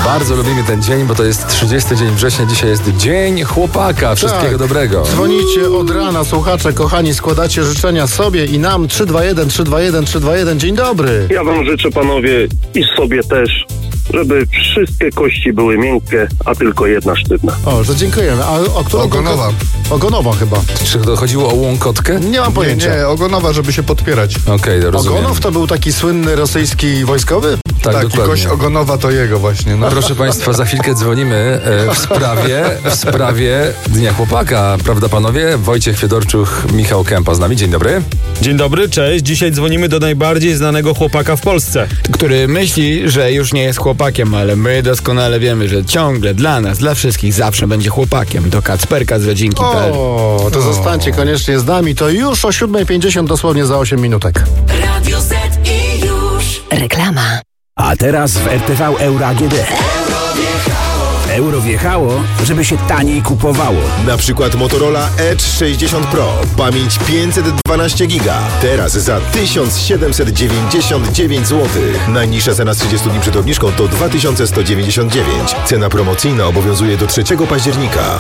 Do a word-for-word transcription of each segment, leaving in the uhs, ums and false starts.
Bardzo lubimy ten dzień, bo to jest trzydziesty dzień września. Dzisiaj jest Dzień Chłopaka. Wszystkiego tak. dobrego. Dzwonicie od rana, słuchacze, kochani, składacie życzenia sobie i nam. Trzy dwa jeden, trzy dwa jeden, trzy dwa jeden. Dzień dobry. Ja wam życzę, panowie, i sobie też, żeby wszystkie kości były miękkie, a tylko jedna sztywna. O, to dziękujemy. A o którą Ogonowa. Ogonowa chyba. Czy to chodziło o łąkotkę? Nie mam Nie, pojęcia. nie, ogonowa, żeby się podpierać. Okej, okay, rozumiem. Ogonow to był taki słynny rosyjski wojskowy? Tak, Tak, i dokładnie. kość ogonowa to jego właśnie. No. Proszę Państwa, za chwilkę dzwonimy e, w sprawie, w sprawie Dnia Chłopaka. Prawda, panowie? Wojciech Fiedorczuch, Michał Kępa z nami. Dzień dobry. Dzień dobry, cześć. Dzisiaj dzwonimy do najbardziej znanego chłopaka w Polsce. Który myśli, że już nie jest chłopakiem, ale my doskonale wiemy, że ciągle dla nas, dla wszystkich zawsze będzie chłopakiem. Do Kacperka z rodzinki kropka p l. O, to zostańcie koniecznie z nami. To już o siódma pięćdziesiąt, dosłownie za osiem minutek. Radio Z i już. Reklama. A teraz w R T V Euro A G D. Euro wjechało, żeby się taniej kupowało. Na przykład Motorola Edge sześćdziesiąt Pro. Pamięć pięćset dwanaście giga. Teraz za tysiąc siedemset dziewięćdziesiąt dziewięć złotych. Najniższa cena z trzydziestu dni przed obniżką to dwa tysiące sto dziewięćdziesiąt dziewięć. Cena promocyjna obowiązuje do trzeciego października.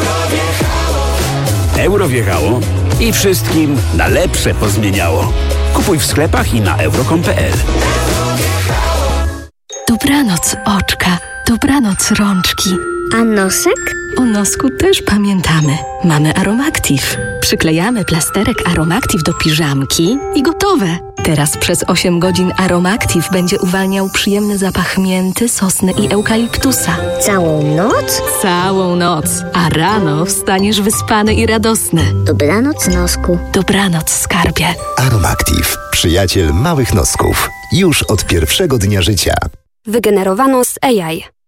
Euro wjechało i wszystkim na lepsze pozmieniało. Kupuj w sklepach i na euro kropka p l. Dobranoc oczka, dobranoc rączki. A nosek? O nosku też pamiętamy. Mamy Aromactive. Przyklejamy plasterek Aromactive do piżamki i gotowe. Teraz przez osiem godzin Aromactive będzie uwalniał przyjemny zapach mięty, sosny i eukaliptusa. Całą noc? Całą noc. A rano wstaniesz wyspany i radosny. Dobranoc, nosku. Dobranoc, skarbie. Aromactive. Przyjaciel małych nosków. Już od pierwszego dnia życia. Wygenerowano z A I.